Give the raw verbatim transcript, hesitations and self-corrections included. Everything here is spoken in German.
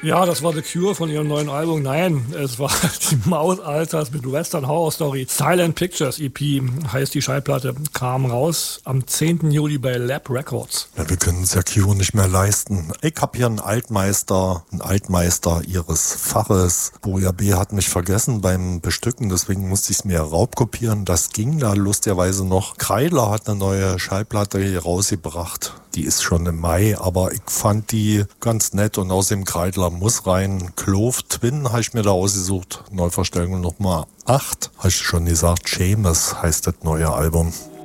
Ja, das war The Cure von ihrem neuen Album. Nein, es war die Maus Alters mit Western Horror Story. Silent Pictures E P heißt die Schallplatte. Kam raus am zehnten Juli bei Lab Records. Ja, wir können uns ja Cure nicht mehr leisten. Ich hab hier einen Altmeister, einen Altmeister ihres Faches. Boja B. hat mich vergessen beim Bestücken, deswegen musste ich es mir raubkopieren. Das ging da lustigerweise noch. Kreidler hat eine neue Schallplatte rausgebracht. Die ist schon im Mai, aber ich fand die ganz nett und außerdem Kreidler muss rein. Clove Twin habe ich mir da ausgesucht. Neuverstellung Nummer acht. Habe ich schon gesagt, Seamus heißt das neue Album.